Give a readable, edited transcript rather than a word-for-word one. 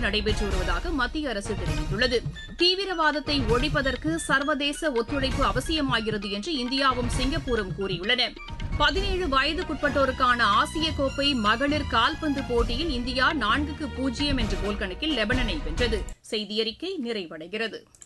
நடைபெற்று வருவதாக மத்திய அரசு தெரிவித்துள்ளது. தீவிரவாதத்தை ஒழிப்பதற்கு சர்வதேச ஒத்துழைப்பு அவசியமாகிறது என்று இந்தியாவும் சிங்கப்பூரும் கூறியுள்ளன. 17 வயதுக்குட்பட்டோருக்கான ஆசிய கோப்பை மகளிர் கால்பந்து போட்டியில் இந்தியா 4-0 என்ற கோல் கணக்கில் லெபனனை வென்றது. செய்தியறிக்கை நிறைவடைகிறது.